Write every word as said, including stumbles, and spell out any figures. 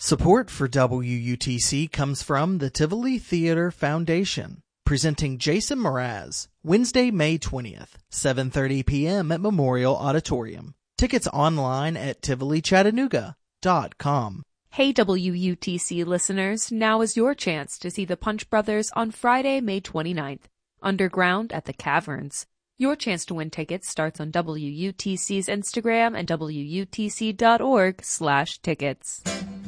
Support for W U T C comes from the Tivoli Theater Foundation, presenting Jason Mraz, Wednesday, May twentieth, seven thirty p.m. at Memorial Auditorium. Tickets online at tivoli chattanooga dot com. Hey W U T C listeners, now is your chance to see the Punch Brothers on Friday, May twenty-ninth, underground at the Caverns. Your chance to win tickets starts on W U T C's Instagram and W U T C dot org slash tickets.